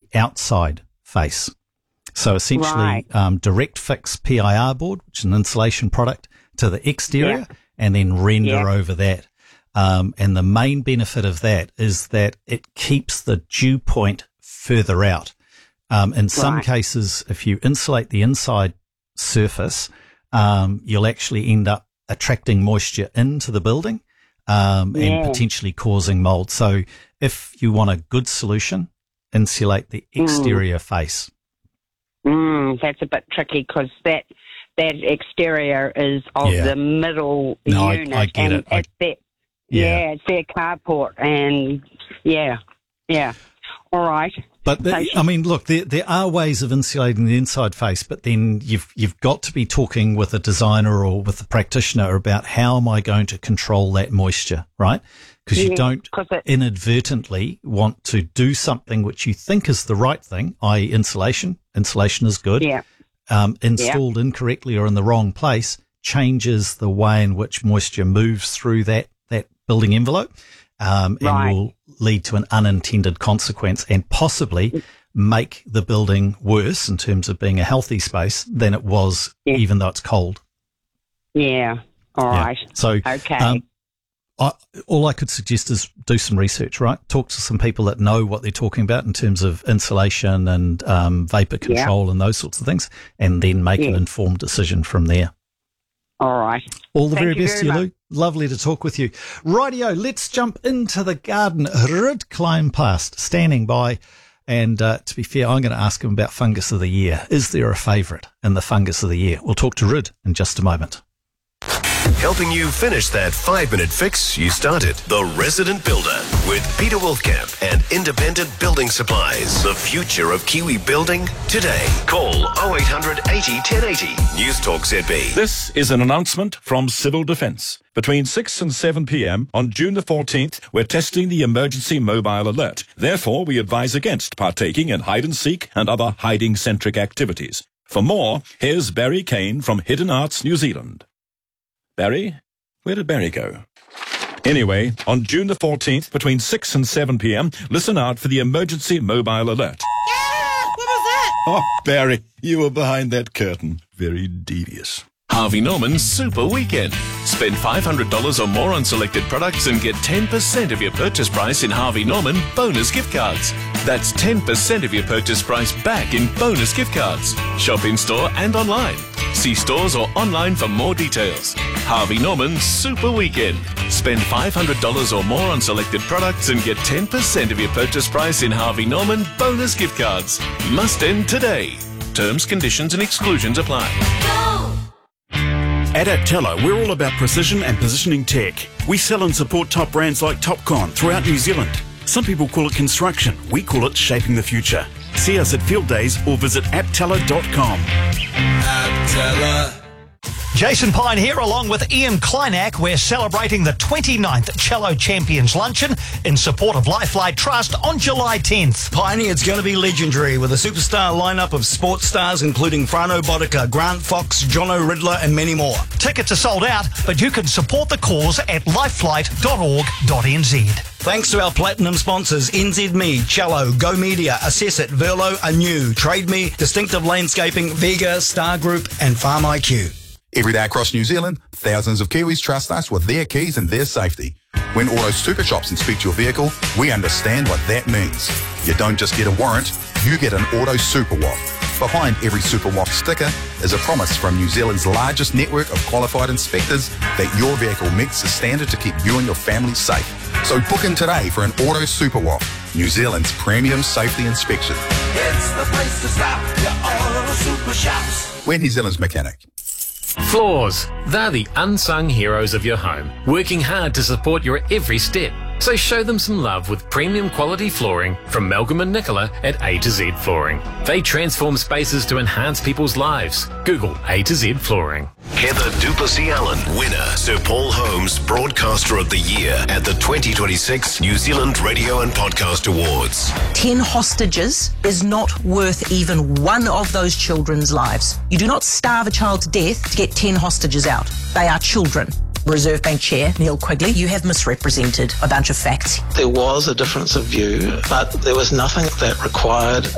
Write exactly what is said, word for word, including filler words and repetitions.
outside face. So essentially, Right. um, direct fix P I R board, which is an insulation product, to the exterior, Yeah. and then render Yeah. over that. Um, and the main benefit of that is that it keeps the dew point further out. Um, in some Right. cases, if you insulate the inside surface, um, you'll actually end up attracting moisture into the building, um, Yeah. and potentially causing mold. So if you want a good solution, insulate the exterior face. Mm, that's a bit tricky because that that exterior is of Yeah. the middle No, I- unit, I get and it. I- it's their, Yeah. yeah. it's their carport, and yeah, yeah. All right. But the, I mean, look, there there are ways of insulating the inside face, but then you've you've got to be talking with a designer or with a practitioner about how am I going to control that moisture, right? Because you Yeah, don't 'cause it- inadvertently want to do something which you think is the right thing, that is, insulation. Insulation is good. Yeah. Um, installed incorrectly or in the wrong place changes the way in which moisture moves through that that building envelope. Um, and Right. will lead to an unintended consequence and possibly make the building worse in terms of being a healthy space than it was, Yeah. even though it's cold. Yeah. All Yeah. right. So, Okay. um, I, all I could suggest is do some research, right? Talk to some people that know what they're talking about in terms of insulation and um, vapor control and those sorts of things, and then make an Yeah. informed decision from there. All right. All the Thank very you best to very you, Lou. Lovely to talk with you. Rightio, let's jump into the garden. Rid climb past, standing by. And uh, to be fair, I'm going to ask him about fungus of the year. Is there a favourite in the fungus of the year? We'll talk to Rid in just a moment. Helping you finish that five-minute fix you started. The Resident Builder with Peter Wolfkamp and Independent Building Supplies. The future of Kiwi building today. Call oh eight hundred eighty ten eighty. News Talk Z B. This is an announcement from Civil Defence. Between six and seven p.m. on June the fourteenth, we're testing the emergency mobile alert. Therefore, we advise against partaking in hide-and-seek and other hiding-centric activities. For more, here's Barry Kane from Hidden Arts New Zealand. Barry? Where did Barry go? Anyway, on June the fourteenth, between six and seven p.m, listen out for the emergency mobile alert. Yeah, what was that? Oh, Barry, you were behind that curtain. Very devious. Harvey Norman's Super Weekend. Spend five hundred dollars or more on selected products and get ten percent of your purchase price in Harvey Norman bonus gift cards. That's ten percent of your purchase price back in bonus gift cards. Shop in store and online. See stores or online for more details. Harvey Norman's Super Weekend. Spend five hundred dollars or more on selected products and get ten percent of your purchase price in Harvey Norman bonus gift cards. Must end today. Terms, conditions and exclusions apply. At Aptelo, we're all about precision and positioning tech. We sell and support top brands like Topcon throughout New Zealand. Some people call it construction. We call it shaping the future. See us at field days or visit aptelo dot com. Aptelo. Jason Pine here, along with Ian Kleinak. We're celebrating the twenty-ninth Cello Champions Luncheon in support of Lifelight Trust on July tenth. Piney, it's going to be legendary with a superstar lineup of sports stars including Frano Bodica, Grant Fox, Jono Riddler and many more. Tickets are sold out, but you can support the cause at lifelight dot org dot n z. Thanks to our platinum sponsors, N Z M E, Cello, Go Media, Assess It, Verlo, Anew, Trade Me, Distinctive Landscaping, Vega, Star Group and Farm I Q. Every day across New Zealand, thousands of Kiwis trust us with their keys and their safety. When Auto Super Shops inspect your vehicle, we understand what that means. You don't just get a warrant, you get an Auto Super W A F. Behind every Super W A F sticker is a promise from New Zealand's largest network of qualified inspectors that your vehicle meets the standard to keep you and your family safe. So book in today for an Auto Super W A F, New Zealand's premium safety inspection. It's the place to stop, your Auto Super Shops. We're New Zealand's mechanic. Floors. They're the unsung heroes of your home, working hard to support your every step. So show them some love with premium quality flooring from Malcolm and Nicola at A to Z Flooring. They transform spaces to enhance people's lives. Google A to Z Flooring. Heather Duplessis-Allen, winner, Sir Paul Holmes Broadcaster of the Year at the twenty twenty-six New Zealand Radio and Podcast Awards. Ten hostages is not worth even one of those children's lives. You do not starve a child to death to get ten hostages out. They are children. Reserve Bank Chair Neil Quigley, you have misrepresented a bunch of facts. There was a difference of view, but there was nothing that required